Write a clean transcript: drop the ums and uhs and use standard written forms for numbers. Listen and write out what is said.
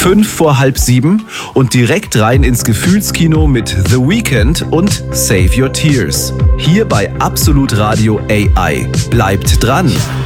5 vor halb 7 und direkt rein ins Gefühlskino mit The Weeknd und Save Your Tears. Hier bei Absolut Radio AI. Bleibt dran!